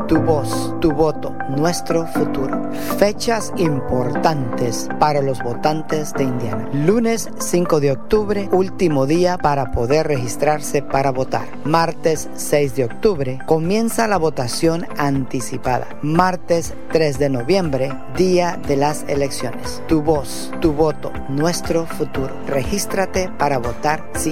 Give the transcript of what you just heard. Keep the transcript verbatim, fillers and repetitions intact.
Tu voz, tu voto, nuestro futuro. Fechas importantes para los votantes de Indiana. Lunes cinco de octubre, último día para poder registrarse para votar. Martes seis de octubre, comienza la votación anticipada. Martes tres de noviembre, día de las elecciones. Tu voz, tu voto, nuestro futuro. Regístrate para votar sí.